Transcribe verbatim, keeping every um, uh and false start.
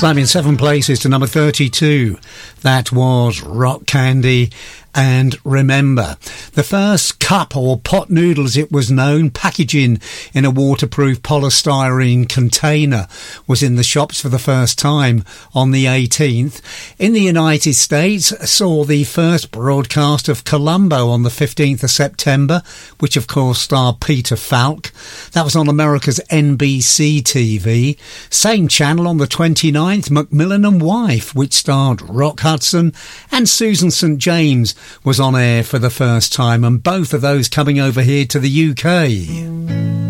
Climbing seven places to number thirty-two. That was Rock Candy and Remember. The first cup or pot noodle, as it was known, packaging in a waterproof polystyrene container, was in the shops for the first time on the eighteenth. In the United States, saw the first broadcast of Columbo on the fifteenth of September, which of course starred Peter Falk. That was on America's N B C T V. Same channel on the twenty-ninth, Macmillan and Wife, which starred Rock Hudson, and Susan Saint James was on air for the first time, and both of those coming over here to the U K.